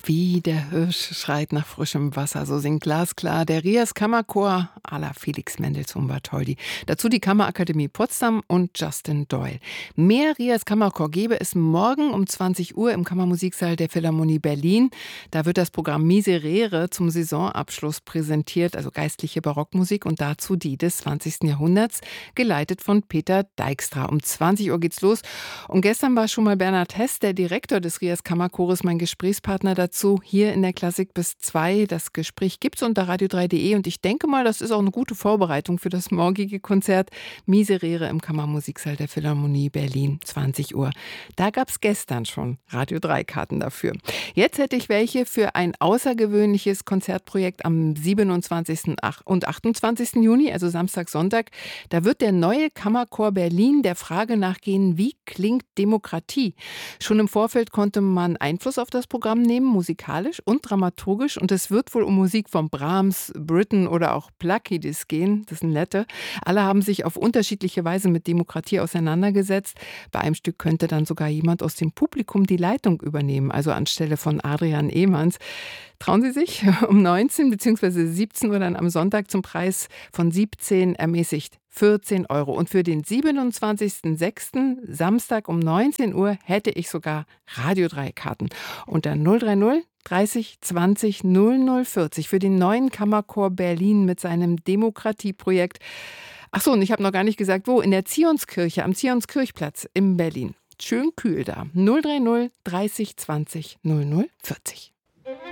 Wie der Hirsch schreit nach frischem Wasser, so singt glasklar der Rias Kammerchor à la Felix Mendelssohn Bartholdy. Dazu die Kammerakademie Potsdam und Justin Doyle. Mehr Rias Kammerchor gebe es morgen um 20 Uhr im Kammermusiksaal der Philharmonie Berlin. Da wird das Programm Miserere zum Saisonabschluss präsentiert, also geistliche Barockmusik und dazu die des 20. Jahrhunderts, geleitet von Peter Dijkstra. Um 20 Uhr geht's los. Und gestern war schon mal Bernhard Hess, der Direktor des Rias Kammerchores, mein Gesprächspartner dazu hier in der Klassik bis 2. Das Gespräch gibt's unter radio3.de und ich denke mal, das ist auch eine gute Vorbereitung für das morgige Konzert Miserere im Kammermusiksaal der Philharmonie Berlin, 20 Uhr. Da gab's gestern schon Radio 3 Karten dafür. Jetzt hätte ich welche für ein außergewöhnliches Konzertprojekt am 27. und 28. Juni, also Samstag, Sonntag. Da wird der neue Kammerchor Berlin der Frage nachgehen, wie klingt Demokratie? Schon im Vorfeld konnte man Einfluss auf das Programm nehmen, musikalisch und dramaturgisch. Und es wird wohl um Musik von Brahms, Britten oder auch Plakidis gehen. Das sind nette. Alle haben sich auf unterschiedliche Weise mit Demokratie auseinandergesetzt. Bei einem Stück könnte dann sogar jemand aus dem Publikum die Leitung übernehmen, also anstelle von Adrian Ehmanns. Trauen Sie sich? Um 19 bzw. 17 Uhr dann am Sonntag zum Preis von 17 ermäßigt 14 Euro. Und für den 27.06. Samstag um 19 Uhr hätte ich sogar Radio 3 Karten. Unter 030 30 20 00 40 für den neuen Kammerchor Berlin mit seinem Demokratieprojekt. Ach so, und ich habe noch gar nicht gesagt, wo. In der Zionskirche, am Zionskirchplatz in Berlin. Schön kühl da. 030 30 20 00 40.